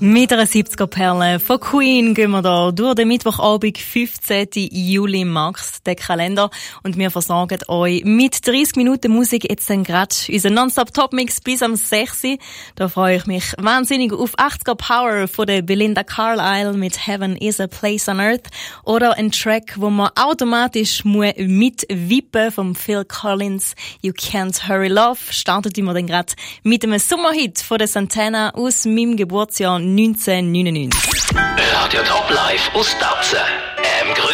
Mit einer 70er-Perle von Queen gehen wir da durch den Mittwochabend, 15. Juli, Max, den Kalender. Und wir versorgen euch mit 30 Minuten Musik jetzt dann gerade unseren Non-Stop-Top-Mix bis am 6. Da freue ich mich wahnsinnig auf 80er Power von der Belinda Carlisle mit Heaven is a Place on Earth. Oder ein Track, wo man automatisch mitwippen vom Phil Collins, You Can't Hurry Love. Startet immer dann gerade mit einem Sommerhit von der Santana aus meinem Geburtsjahr 1999. Radio Top Live aus Dauzen.